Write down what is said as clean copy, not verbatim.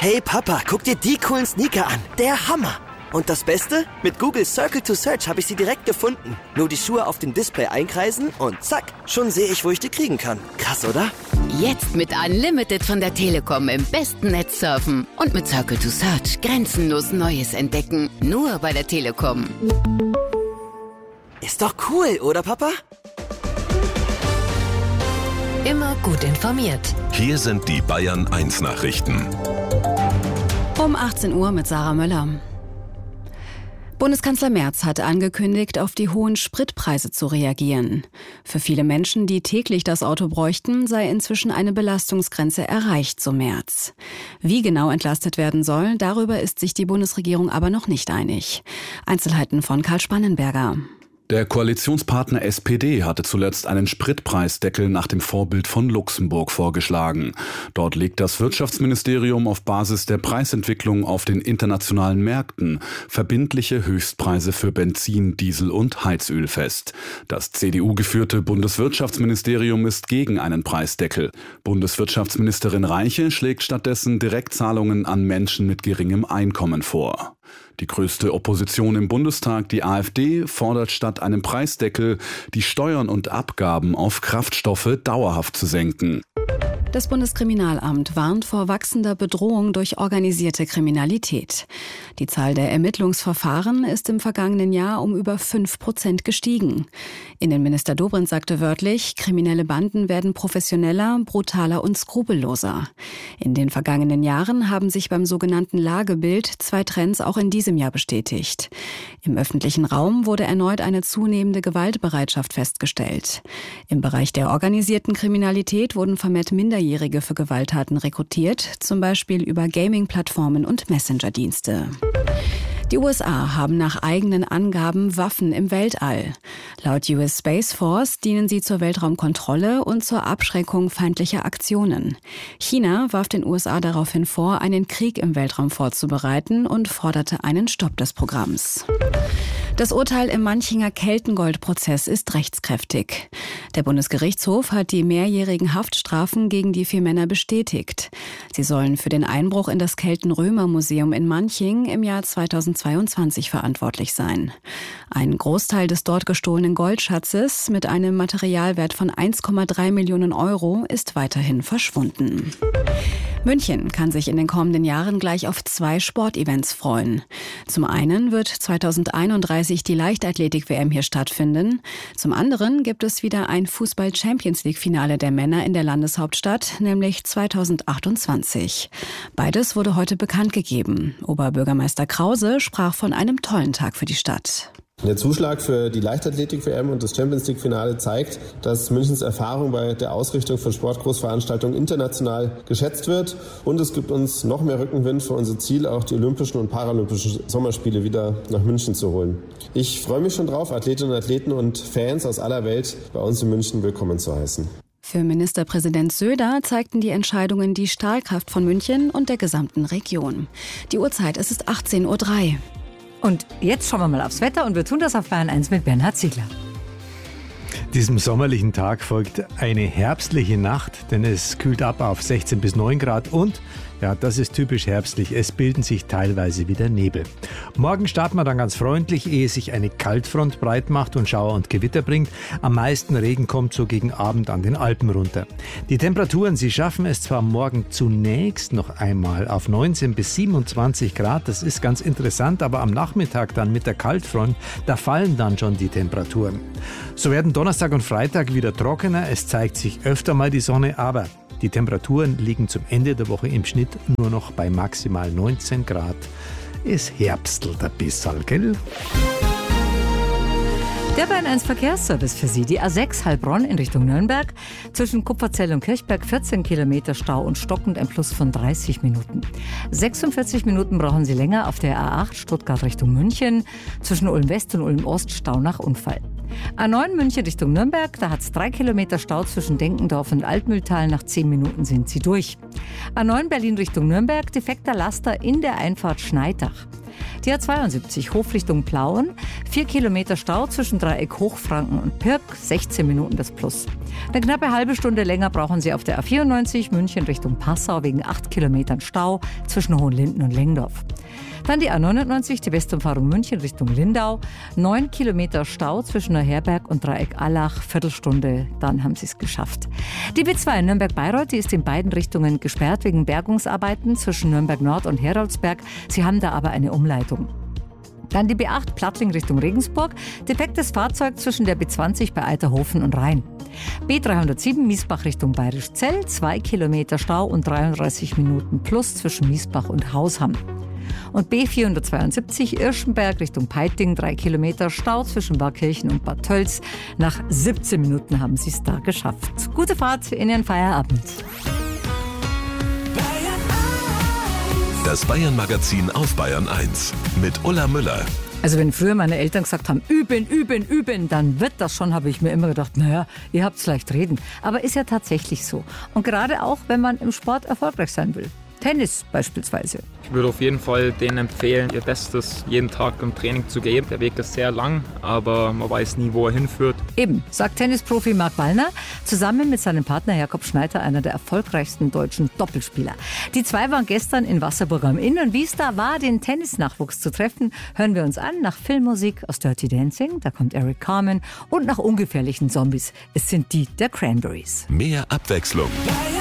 Hey Papa, guck dir die coolen Sneaker an. Der Hammer. Und das Beste? Mit Google Circle to Search habe ich sie direkt gefunden. Nur die Schuhe auf dem Display einkreisen und zack, schon sehe ich, wo ich die kriegen kann. Krass, oder? Jetzt mit Unlimited von der Telekom im besten Netz surfen. Und mit Circle to Search grenzenlos Neues entdecken. Nur bei der Telekom. Ist doch cool, oder Papa? Immer gut informiert. Hier sind die Bayern 1 Nachrichten. Um 18 Uhr mit Sarah Möller. Bundeskanzler Merz hat angekündigt, auf die hohen Spritpreise zu reagieren. Für viele Menschen, die täglich das Auto bräuchten, sei inzwischen eine Belastungsgrenze erreicht, so Merz. Wie genau entlastet werden soll, darüber ist sich die Bundesregierung aber noch nicht einig. Einzelheiten von Karl Spannenberger. Der Koalitionspartner SPD hatte zuletzt einen Spritpreisdeckel nach dem Vorbild von Luxemburg vorgeschlagen. Dort legt das Wirtschaftsministerium auf Basis der Preisentwicklung auf den internationalen Märkten verbindliche Höchstpreise für Benzin, Diesel und Heizöl fest. Das CDU-geführte Bundeswirtschaftsministerium ist gegen einen Preisdeckel. Bundeswirtschaftsministerin Reiche schlägt stattdessen Direktzahlungen an Menschen mit geringem Einkommen vor. Die größte Opposition im Bundestag, die AfD, fordert statt einem Preisdeckel, die Steuern und Abgaben auf Kraftstoffe dauerhaft zu senken. Das Bundeskriminalamt warnt vor wachsender Bedrohung durch organisierte Kriminalität. Die Zahl der Ermittlungsverfahren ist im vergangenen Jahr um über 5% gestiegen. Innenminister Dobrindt sagte wörtlich, kriminelle Banden werden professioneller, brutaler und skrupelloser. In den vergangenen Jahren haben sich beim sogenannten Lagebild 2 Trends auch in diesem Jahr bestätigt. Im öffentlichen Raum wurde erneut eine zunehmende Gewaltbereitschaft festgestellt. Im Bereich der organisierten Kriminalität wurden vermehrt Minderjährige für Gewalttaten rekrutiert, zum Beispiel über Gaming-Plattformen und Messenger-Dienste. Die USA haben nach eigenen Angaben Waffen im Weltall. Laut US Space Force dienen sie zur Weltraumkontrolle und zur Abschreckung feindlicher Aktionen. China warf den USA daraufhin vor, einen Krieg im Weltraum vorzubereiten und forderte einen Stopp des Programms. Das Urteil im Manchinger Keltengold-Prozess ist rechtskräftig. Der Bundesgerichtshof hat die mehrjährigen Haftstrafen gegen die 4 Männer bestätigt. Sie sollen für den Einbruch in das Kelten-Römer-Museum in Manching im Jahr 2022 verantwortlich sein. Ein Großteil des dort gestohlenen Goldschatzes mit einem Materialwert von 1,3 Millionen Euro ist weiterhin verschwunden. München kann sich in den kommenden Jahren gleich auf 2 Sportevents freuen. Zum einen wird 2031 die Leichtathletik-WM hier stattfinden. Zum anderen gibt es wieder ein Fußball-Champions-League-Finale der Männer in der Landeshauptstadt, nämlich 2028. Beides wurde heute bekannt gegeben. Oberbürgermeister Krause sprach von einem tollen Tag für die Stadt. Der Zuschlag für die Leichtathletik-WM und das Champions-League-Finale zeigt, dass Münchens Erfahrung bei der Ausrichtung von Sportgroßveranstaltungen international geschätzt wird. Und es gibt uns noch mehr Rückenwind für unser Ziel, auch die Olympischen und Paralympischen Sommerspiele wieder nach München zu holen. Ich freue mich schon drauf, Athletinnen und Athleten und Fans aus aller Welt bei uns in München willkommen zu heißen. Für Ministerpräsident Söder zeigten die Entscheidungen die Strahlkraft von München und der gesamten Region. Die Uhrzeit, es ist 18:03 Uhr. Und jetzt schauen wir mal aufs Wetter und wir tun das auf Bayern 1 mit Bernhard Ziegler. Diesem sommerlichen Tag folgt eine herbstliche Nacht, denn es kühlt ab auf 16 bis 9 Grad und, ja, das ist typisch herbstlich, es bilden sich teilweise wieder Nebel. Morgen starten wir dann ganz freundlich, ehe sich eine Kaltfront breit macht und Schauer und Gewitter bringt. Am meisten Regen kommt so gegen Abend an den Alpen runter. Die Temperaturen, sie schaffen es zwar morgen zunächst noch einmal auf 19 bis 27 Grad, das ist ganz interessant, aber am Nachmittag dann mit der Kaltfront, da fallen dann schon die Temperaturen. So werden Donnerstag und Freitag wieder trockener, es zeigt sich öfter mal die Sonne, aber die Temperaturen liegen zum Ende der Woche im Schnitt nur noch bei maximal 19 Grad. Es herbstelt ein bisschen, gell? Der Bayern 1 Verkehrsservice für Sie. Die A6 Heilbronn in Richtung Nürnberg. Zwischen Kupferzell und Kirchberg 14 Kilometer Stau und stockend ein Plus von 30 Minuten. 46 Minuten brauchen Sie länger auf der A8 Stuttgart Richtung München. Zwischen Ulm West und Ulm Ost Stau nach Unfall. A9 München Richtung Nürnberg, da hat es 3 Kilometer Stau zwischen Denkendorf und Altmühltal. Nach 10 Minuten sind Sie durch. A9 Berlin Richtung Nürnberg, defekter Laster in der Einfahrt Schneidach. Die A72 Hof Richtung Plauen, 4 Kilometer Stau zwischen Dreieck Hochfranken und Pirk, 16 Minuten das Plus. Eine knappe halbe Stunde länger brauchen Sie auf der A94 München Richtung Passau wegen 8 Kilometern Stau zwischen Hohenlinden und Lengdorf. Dann die A99, die Westumfahrung München Richtung Lindau. 9 Kilometer Stau zwischen Neuherberg und Dreieck-Allach. Viertelstunde, dann haben Sie es geschafft. Die B2 Nürnberg-Bayreuth, die ist in beiden Richtungen gesperrt wegen Bergungsarbeiten zwischen Nürnberg-Nord und Heroldsberg. Sie haben da aber eine Umleitung. Dann die B8 Plattling Richtung Regensburg. Defektes Fahrzeug zwischen der B20 bei Eiterhofen und Rhein. B307 Miesbach Richtung Bayerischzell. 2 Kilometer Stau und 33 Minuten plus zwischen Miesbach und Hausham. Und B472 Irschenberg Richtung Peiting, 3 Kilometer Stau zwischen Barkirchen und Bad Tölz. Nach 17 Minuten haben Sie es da geschafft. Gute Fahrt in Ihren Feierabend. Das Bayern-Magazin auf Bayern 1 mit Ulla Müller. Also wenn früher meine Eltern gesagt haben, üben, üben, üben, dann wird das schon, habe ich mir immer gedacht, naja, ihr habt's leicht reden. Aber ist ja tatsächlich so. Und gerade auch, wenn man im Sport erfolgreich sein will. Tennis beispielsweise. Ich würde auf jeden Fall denen empfehlen, ihr Bestes jeden Tag im Training zu geben. Der Weg ist sehr lang, aber man weiß nie, wo er hinführt. Eben, sagt Tennisprofi Marc Wallner, zusammen mit seinem Partner Jakob Schneider, einer der erfolgreichsten deutschen Doppelspieler. Die zwei waren gestern in Wasserburg am Inn und wie es da war, den Tennisnachwuchs zu treffen, hören wir uns an nach Filmmusik aus Dirty Dancing, da kommt Eric Carmen, und nach ungefährlichen Zombies, es sind die der Cranberries. Mehr Abwechslung.